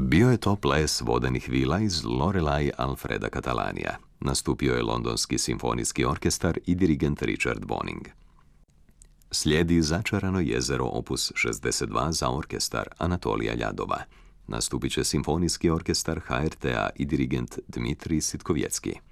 Bio je to ples vodenih vila iz Lorelai Alfreda Catalanija. Nastupio je Londonski simfonijski orkestar i dirigent Richard Boning. Slijedi Začarano jezero opus 62 za orkestar Anatolija Ljadova. Nastupit će simfonijski orkestar HRT-a i dirigent Dmitrij Sitkovjetski.